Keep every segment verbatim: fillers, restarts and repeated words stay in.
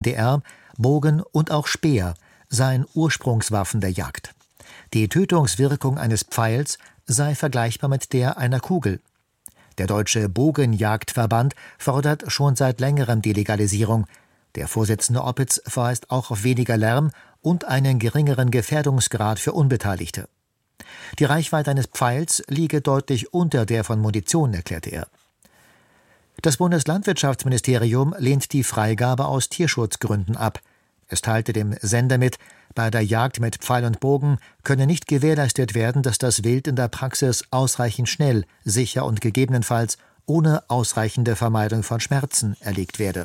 D R, Bogen und auch Speer seien Ursprungswaffen der Jagd. Die Tötungswirkung eines Pfeils sei vergleichbar mit der einer Kugel. Der Deutsche Bogenjagdverband fordert schon seit längerem die Legalisierung. Der Vorsitzende Oppitz verweist auch auf weniger Lärm und einen geringeren Gefährdungsgrad für Unbeteiligte. Die Reichweite eines Pfeils liege deutlich unter der von Munition, erklärte er. Das Bundeslandwirtschaftsministerium lehnt die Freigabe aus Tierschutzgründen ab. Es teilte dem Sender mit, bei der Jagd mit Pfeil und Bogen könne nicht gewährleistet werden, dass das Wild in der Praxis ausreichend schnell, sicher und gegebenenfalls ohne ausreichende Vermeidung von Schmerzen erlegt werde.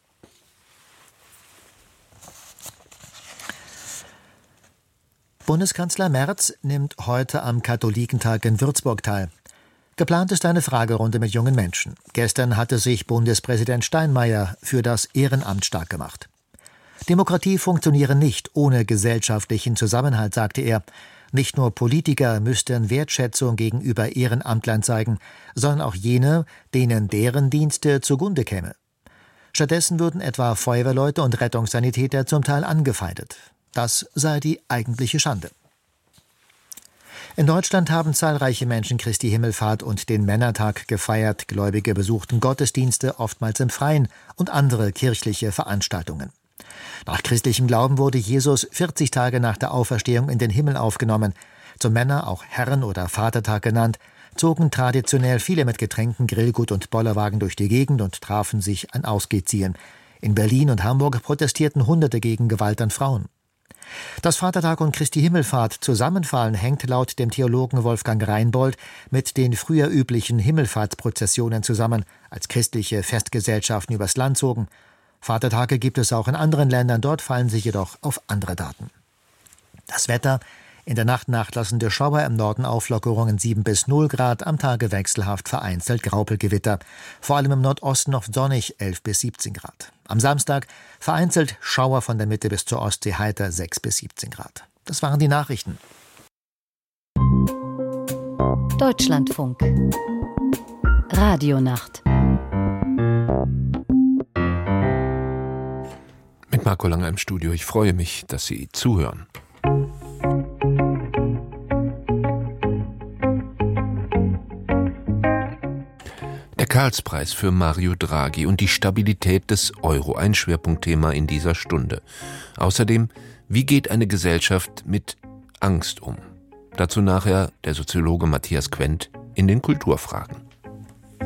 Bundeskanzler Merz nimmt heute am Katholikentag in Würzburg teil. Geplant ist eine Fragerunde mit jungen Menschen. Gestern hatte sich Bundespräsident Steinmeier für das Ehrenamt stark gemacht. Demokratie funktioniere nicht ohne gesellschaftlichen Zusammenhalt, sagte er. Nicht nur Politiker müssten Wertschätzung gegenüber Ehrenamtlern zeigen, sondern auch jene, denen deren Dienste zugunde käme. Stattdessen würden etwa Feuerwehrleute und Rettungssanitäter zum Teil angefeindet. Das sei die eigentliche Schande. In Deutschland haben zahlreiche Menschen Christi Himmelfahrt und den Männertag gefeiert. Gläubige besuchten Gottesdienste, oftmals im Freien, und andere kirchliche Veranstaltungen. Nach christlichem Glauben wurde Jesus vierzig Tage nach der Auferstehung in den Himmel aufgenommen. Zum Männer, auch Herren- oder Vatertag genannt, zogen traditionell viele mit Getränken, Grillgut und Bollerwagen durch die Gegend und trafen sich ein Ausgehziehen. In Berlin und Hamburg protestierten Hunderte gegen Gewalt an Frauen. Dass Vatertag und Christi Himmelfahrt zusammenfallen, hängt laut dem Theologen Wolfgang Reinbold mit den früher üblichen Himmelfahrtsprozessionen zusammen, als christliche Festgesellschaften übers Land zogen. Vatertage gibt es auch in anderen Ländern, dort fallen sie jedoch auf andere Daten. Das Wetter: in der Nacht nachlassende Schauer, im Norden Auflockerungen sieben bis null Grad, am Tage wechselhaft vereinzelt Graupelgewitter. Vor allem im Nordosten oft sonnig, elf bis siebzehn Grad. Am Samstag vereinzelt Schauer von der Mitte bis zur Ostsee, heiter sechs bis siebzehn Grad. Das waren die Nachrichten. Deutschlandfunk Radionacht mit Marco Langer im Studio. Ich freue mich, dass Sie zuhören. Der Karlspreis für Mario Draghi und die Stabilität des Euro, ein Schwerpunktthema in dieser Stunde. Außerdem, wie geht eine Gesellschaft mit Angst um? Dazu nachher der Soziologe Matthias Quent in den Kulturfragen.